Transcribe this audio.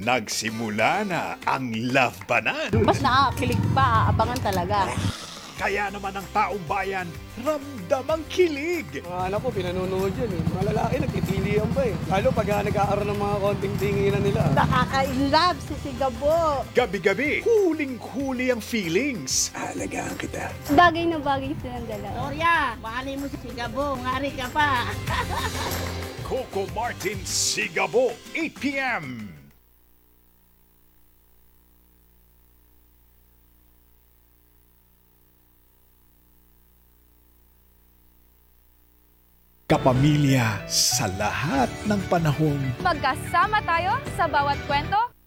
Nagsimula na ang labanan. Mas nakakakilig pa, abangan talaga. Kaya naman ang taong bayan, ramdam ang kilig. Mga anak ko, pinanunood yun eh. Mga lalaki, nagtitilian pa eh. Lalo pag nag-aaroon ng mga konting tinginan nila. Nakaka-inlove si Sigabo. Gabi-gabi, huling-huli ang feelings. Alagaan kita. Bagay na bagay silang dalawa. Gloria, mahalin mo si Sigabo, ngari ka pa. Coco Martin Sigabo, 8 p.m. Kapamilya sa lahat ng panahon. Magkasama tayo sa bawat kwento